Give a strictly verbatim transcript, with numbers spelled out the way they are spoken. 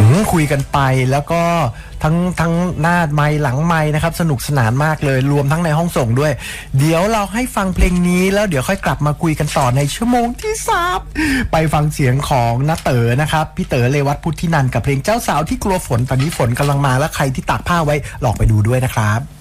คุยกันไปแล้วก็ทั้งทั้งหน้าไมค์หลังไมค์นะครับสนุกสนานมากเลยรวมทั้งในห้องส่งด้วยเดี๋ยวเราให้ฟังเพลงนี้แล้วเดี๋ยวค่อยกลับมาคุยกันต่อในชั่วโมงที่สามไปฟังเสียงของน้าเต๋อนะครับพี่เต๋อเรวัตพุทธินันท์กับเพลงเจ้าสาวที่กลัวฝนตอนนี้ฝนกำลังมาแล้วใครที่ตากผ้าไว้ลองไปดูด้วยนะครับ